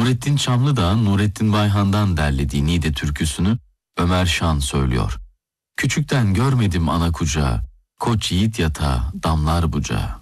Nurettin Çamlıdağ, Nurettin Bayhan'dan derlediği Niğde türküsünü Ömer Şan söylüyor. Küçükten görmedim ana kucağı, koç yiğit yatağı damlar bucağı.